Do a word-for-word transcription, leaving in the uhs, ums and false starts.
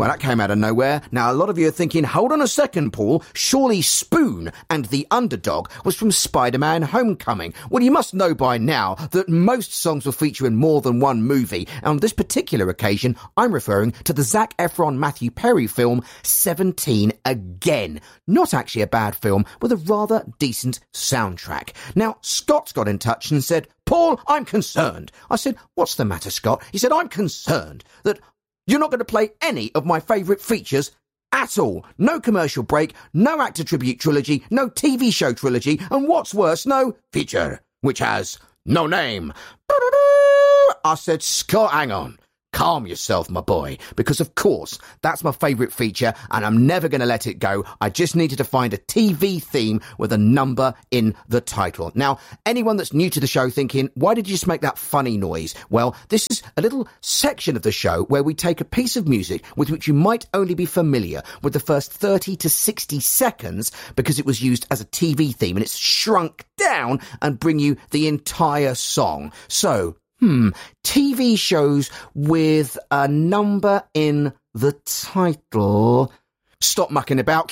Well, that came out of nowhere. Now, a lot of you are thinking, hold on a second, Paul. Surely Spoon and the Underdog was from Spider-Man Homecoming. Well, you must know by now that most songs will feature in more than one movie. And on this particular occasion, I'm referring to the Zac Efron Matthew Perry film seventeen Again. Not actually a bad film with a rather decent soundtrack. Now, Scott got in touch and said, Paul, I'm concerned. I said, what's the matter, Scott? He said, I'm concerned that you're not going to play any of my favourite features at all. No commercial break, no actor tribute trilogy, no T V show trilogy, and what's worse, no feature, which has no name. I said, Scott, hang on. Calm yourself, my boy, because of course, that's my favourite feature and I'm never going to let it go. I just needed to find a T V theme with a number in the title. Now, anyone that's new to the show thinking, why did you just make that funny noise? Well, this is a little section of the show where we take a piece of music with which you might only be familiar with the first thirty to sixty seconds because it was used as a T V theme and it's shrunk down and bring you the entire song. So, Hmm, T V shows with a number in the title. Stop mucking about.